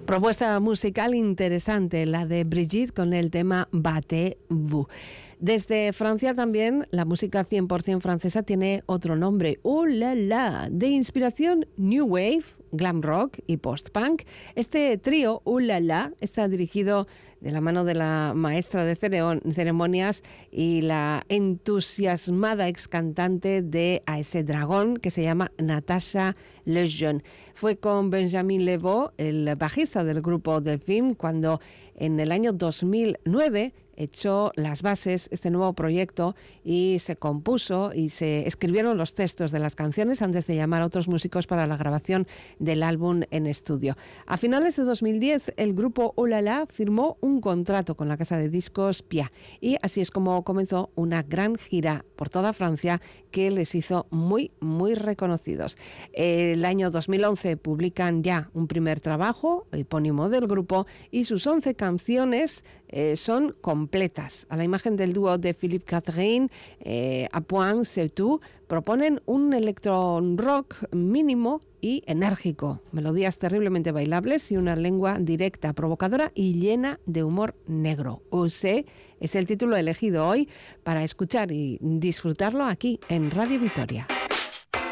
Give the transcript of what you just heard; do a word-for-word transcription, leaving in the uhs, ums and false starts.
Propuesta musical interesante, la de Brigitte con el tema Battez-vous. Desde Francia también, la música cien por ciento francesa tiene otro nombre, ¡Oh la la!, de inspiración New Wave, glam rock y post-punk. Este trío, ¡Oh la la!, está dirigido de la mano de la maestra de ceremonias y la entusiasmada ex cantante de A ese dragón, que se llama Natasha Lejeune. Fue con Benjamin Lebeau, el bajista del grupo Delphine, cuando en el año dos mil nueve echó las bases este nuevo proyecto y se compuso y se escribieron los textos de las canciones antes de llamar a otros músicos para la grabación del álbum en estudio. A finales de dos mil diez, el grupo Oh La La firmó un contrato con la casa de discos Pia y así es como comenzó una gran gira por toda Francia que les hizo muy, muy reconocidos. El año dos mil once publican ya un primer trabajo epónimo del grupo y sus once canciones eh, son completas. A la imagen del dúo de Philippe Catherine, eh, A Point C'est Tout, proponen un electro rock mínimo y enérgico, melodías terriblemente bailables y una lengua directa, provocadora y llena de humor negro. Osé es el título elegido hoy para escuchar y disfrutarlo aquí en Radio Vitoria.